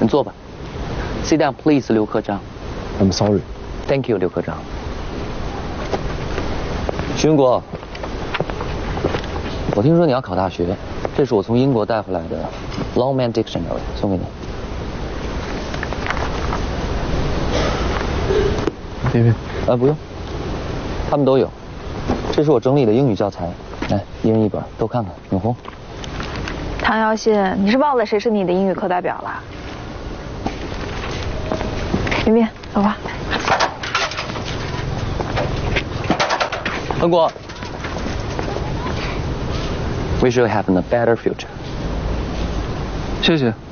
坐吧。Sit down, please, 刘科长。 I'm sorry. Thank you, 刘科长。徐云国，我听说你要考大学，这是我从英国带回来的 Longman Dictionary， 送给你。 别别， 不用，他们都有。这是我整理的英语教材，来，一人一本，都看看。永红， 唐瑶心，你是忘了谁是你的英语课代表了？云斌，走吧。 恒国 ，We should have a better future。 谢谢。